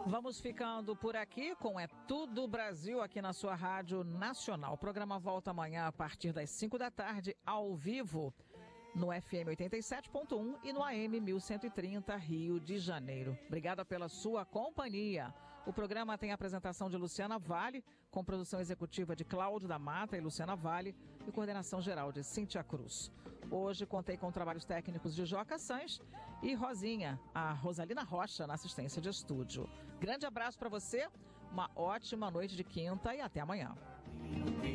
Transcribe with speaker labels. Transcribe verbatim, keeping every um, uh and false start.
Speaker 1: Vamos ficando por aqui com É Tudo Brasil aqui na sua Rádio Nacional. O programa volta amanhã a partir das cinco da tarde, ao vivo, no F M oitenta e sete ponto um e no A M mil cento e trinta, Rio de Janeiro. Obrigada pela sua companhia. O programa tem a apresentação de Luciana Vale, com produção executiva de Cláudio da Mata e Luciana Vale e coordenação geral de Cíntia Cruz. Hoje contei com trabalhos técnicos de Joca Sanz e Rosinha, a Rosalina Rocha, na assistência de estúdio. Grande abraço para você, uma ótima noite de quinta e até amanhã.